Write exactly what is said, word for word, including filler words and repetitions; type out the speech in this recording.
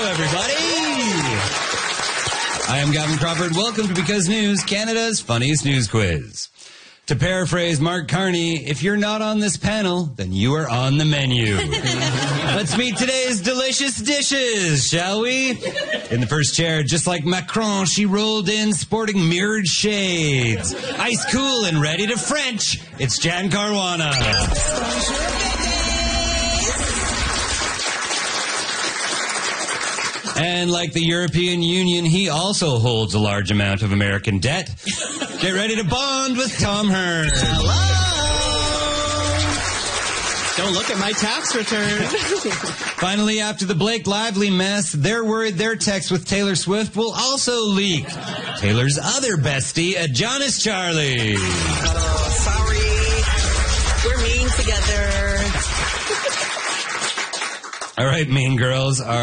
everybody. I am Gavin Crawford. Welcome to Because News, Canada's funniest news quiz. To paraphrase Mark Carney, if you're not on this panel, then you are on the menu. Let's meet today's delicious dishes, shall we? In the first chair, just like Macron, she rolled in sporting mirrored shades. Ice cool and ready to French. It's Jan Caruana. And like the European Union, he also holds a large amount of American debt. Get ready to bond with Tom Hearn. Hello. Don't look at my tax return. Finally, after the Blake Lively mess, they're worried their text with Taylor Swift will also leak. Taylor's other bestie, Adonis Charlie. Oh, sorry. We're mean together. All right, mean girls. Are